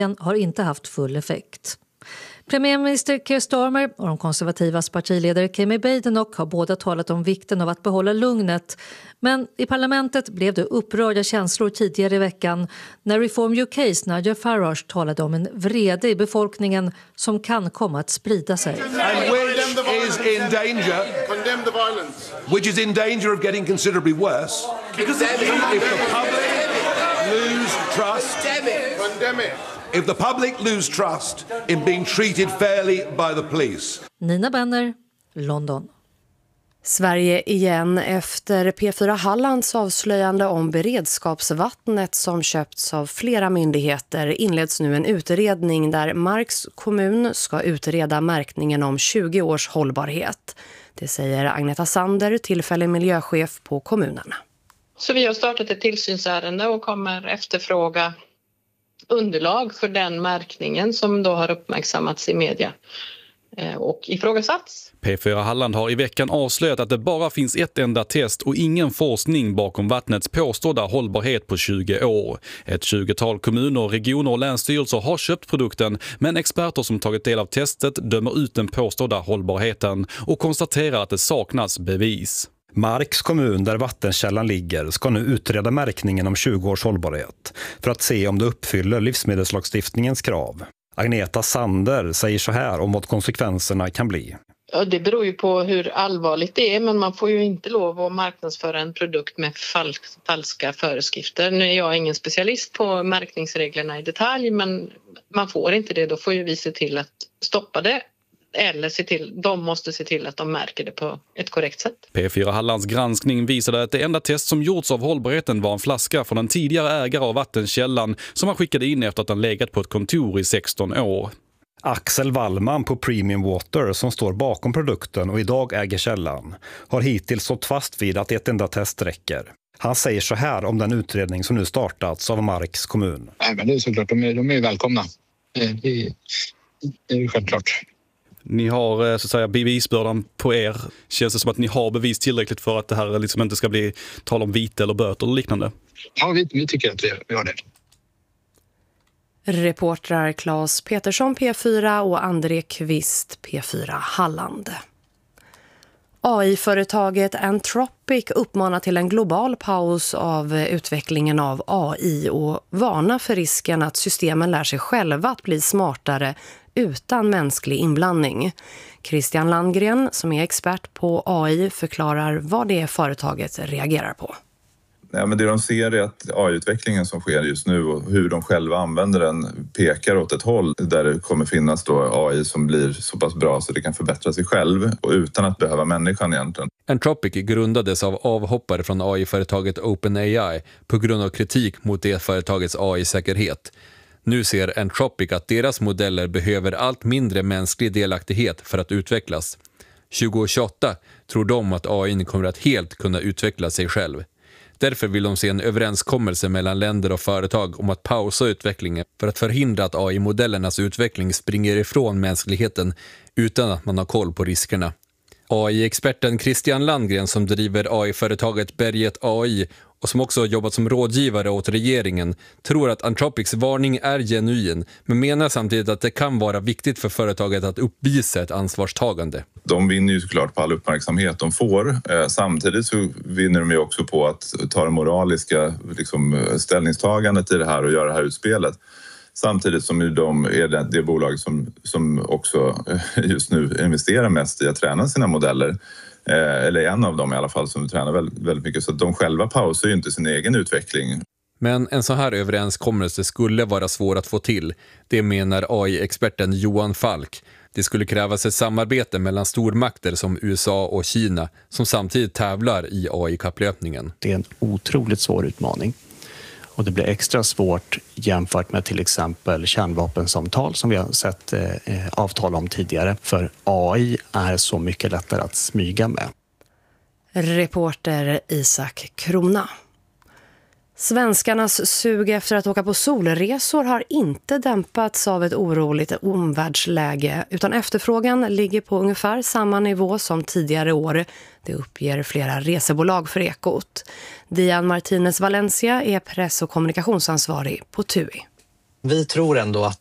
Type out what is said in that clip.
har inte haft full effekt. Premiärminister Keir Starmer och de konservativas partiledare Kemi Badenoch har båda talat om vikten av att behålla lugnet. Men i parlamentet blev det upprörda känslor tidigare i veckan när Reform UK's Nigel Farage talade om en vrede i befolkningen som kan komma att sprida sig. Which is in danger of getting considerably worse. Because if the public lose trust, if the public lose trust in being treated fairly by the police. Nina Benner, London. Sverige igen. Efter P4 Hallands avslöjande om beredskapsvattnet som köpts av flera myndigheter inleds nu en utredning där Marks kommun ska utreda märkningen om 20 års hållbarhet. Det säger Agneta Sander, tillfällig miljöchef på kommunerna. Så vi har startat ett tillsynsärende och kommer efterfråga underlag för den märkningen som då har uppmärksammats i media och ifrågasatts. P4 Halland har i veckan avslöjat att det bara finns ett enda test och ingen forskning bakom vattnets påstådda hållbarhet på 20 år. Ett 20-tal kommuner, regioner och länsstyrelser har köpt produkten, men experter som tagit del av testet dömer ut den påstådda hållbarheten och konstaterar att det saknas bevis. Marks kommun där vattenkällan ligger ska nu utreda märkningen om 20 års hållbarhet för att se om det uppfyller livsmedelslagstiftningens krav. Agneta Sander säger så här om vad konsekvenserna kan bli. Ja, det beror ju på hur allvarligt det är, men man får ju inte lov att marknadsföra en produkt med falska föreskrifter. Nu är jag ingen specialist på märkningsreglerna i detalj, men man får inte det. Då får ju vi se till att stoppa det. Eller de måste se till att de märker det på ett korrekt sätt. P4 Hallands granskning visade att det enda test som gjorts av hållbarheten var en flaska från en tidigare ägare av vattenkällan som han skickade in efter att han legat på ett kontor i 16 år. Axel Wallman på Premium Water som står bakom produkten och idag äger källan har hittills stått fast vid att ett enda test räcker. Han säger så här om den utredning som nu startats av Marks kommun. Nej, men det är såklart, de är välkomna. Det är självklart. Ni har så att säga bevisbördan på er. Känns det som att ni har bevis tillräckligt för att det här liksom inte ska bli tal om vite eller böter eller liknande? Ja, vi tycker att vi har det. Reportrar Claes Petersson P4 och André Kvist P4 Halland. AI-företaget Anthropic uppmanar till en global paus av utvecklingen av AI och varnar för risken att systemen lär sig själva att bli smartare utan mänsklig inblandning. Christian Landgren, som är expert på AI, förklarar vad det är företaget reagerar på. Ja, men det de ser är att AI-utvecklingen som sker just nu och hur de själva använder den pekar åt ett håll där det kommer finnas då AI som blir så pass bra så det kan förbättra sig själv och utan att behöva människan egentligen. Anthropic grundades av avhoppare från AI-företaget OpenAI på grund av kritik mot det företagets AI-säkerhet. Nu ser Anthropic att deras modeller behöver allt mindre mänsklig delaktighet för att utvecklas. 2028 tror de att AI kommer att helt kunna utveckla sig själv. Därför vill de se en överenskommelse mellan länder och företag om att pausa utvecklingen för att förhindra att AI-modellernas utveckling springer ifrån mänskligheten utan att man har koll på riskerna. AI-experten Christian Landgren som driver AI-företaget Berget AI och som också har jobbat som rådgivare åt regeringen tror att Anthropics varning är genuin men menar samtidigt att det kan vara viktigt för företaget att uppvisa ett ansvarstagande. De vinner ju såklart på all uppmärksamhet de får. Samtidigt så vinner de ju också på att ta det moraliska ställningstagandet i det här och göra det här utspelet. Samtidigt som ju de är det bolag som också just nu investerar mest i att träna sina modeller. Eller en av dem i alla fall som tränar väldigt mycket. Så att de själva pausar ju inte sin egen utveckling. Men en så här överenskommelse skulle vara svår att få till. Det menar AI-experten Johan Falk. Det skulle krävas ett samarbete mellan stormakter som USA och Kina som samtidigt tävlar i AI-kapplöpningen. Det är en otroligt svår utmaning. Och det blir extra svårt jämfört med till exempel kärnvapensamtal som vi har sett avtal om tidigare. För AI är så mycket lättare att smyga med. Reporter Isak Krona. Svenskarnas sug efter att åka på solresor har inte dämpats av ett oroligt omvärldsläge utan efterfrågan ligger på ungefär samma nivå som tidigare år. Det uppger flera resebolag för Ekot. Dian Martinez Valencia är press- och kommunikationsansvarig på TUI. Vi tror ändå att